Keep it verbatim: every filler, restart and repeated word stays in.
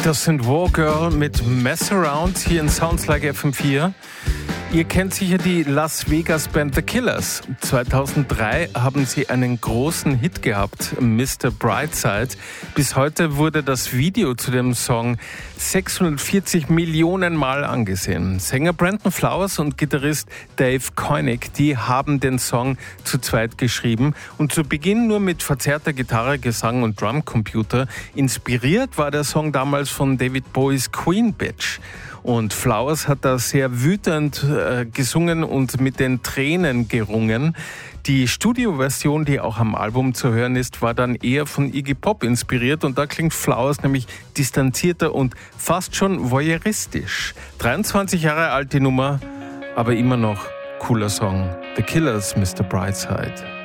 Das sind War Girl mit Mess Around hier in Sounds Like F M vier. Ihr kennt sicher die Las Vegas Band The Killers. zweitausenddrei haben sie einen großen Hit gehabt, Mister Brightside. Bis heute wurde das Video zu dem Song sechshundertvierzig Millionen Mal angesehen. Sänger Brandon Flowers und Gitarrist Dave Koenig, die haben den Song zu zweit geschrieben und zu Beginn nur mit verzerrter Gitarre, Gesang und Drumcomputer. Inspiriert war der Song damals von David Bowies Queen Bitch. Und Flowers hat da sehr wütend äh, gesungen und mit den Tränen gerungen. Die Studioversion, die auch am Album zu hören ist, war dann eher von Iggy Pop inspiriert. Und da klingt Flowers nämlich distanzierter und fast schon voyeuristisch. dreiundzwanzig Jahre alt die Nummer, aber immer noch cooler Song. The Killers, Mister Brightside.